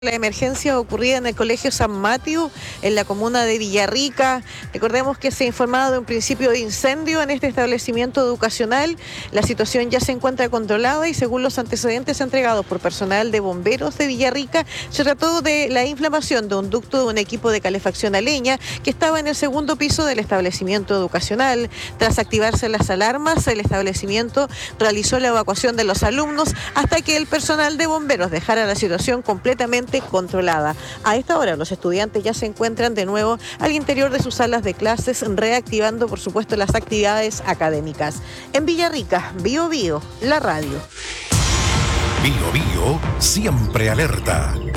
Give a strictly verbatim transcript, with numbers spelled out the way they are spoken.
La emergencia ocurrida en el Colegio San Mateo, en la comuna de Villarrica. Recordemos que se ha informado de un principio de incendio en este establecimiento educacional. La situación ya se encuentra controlada y según los antecedentes entregados por personal de bomberos de Villarrica, se trató de la inflamación de un ducto de un equipo de calefacción a leña que estaba en el segundo piso del establecimiento educacional. Tras activarse las alarmas, el establecimiento realizó la evacuación de los alumnos hasta que el personal de bomberos dejara la situación completamente controlada. A esta hora los estudiantes ya se encuentran de nuevo al interior de sus salas de clases, reactivando por supuesto las actividades académicas. En Villarrica, Bio Bio, la radio. Bio Bio, siempre alerta.